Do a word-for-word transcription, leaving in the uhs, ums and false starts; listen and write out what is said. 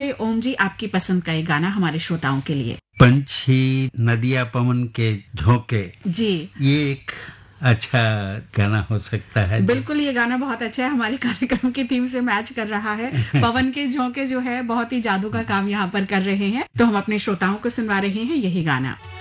चाहेंगे ओम जी आपकी पसंद का एक गाना हमारे श्रोताओं के लिए? पंछी नदिया पवन के झोंके जी, ये एक अच्छा गाना हो सकता है। बिल्कुल ये गाना बहुत अच्छा है, हमारे कार्यक्रम की थीम से मैच कर रहा है। पवन के झोंके जो है बहुत ही जादू का काम यहाँ पर कर रहे हैं, तो हम अपने श्रोताओं को सुनवा रहे हैं यही गाना।